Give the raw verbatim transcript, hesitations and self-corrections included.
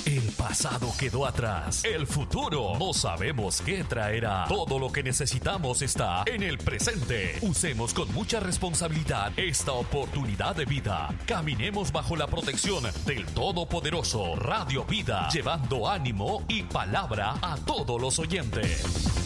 El pasado quedó atrás. El futuro no sabemos qué traerá. Todo lo que necesitamos está en el presente. Usemos con mucha responsabilidad esta oportunidad de vida. Caminemos bajo la protección del Todopoderoso Radio Vida, llevando ánimo y palabra a todos los oyentes.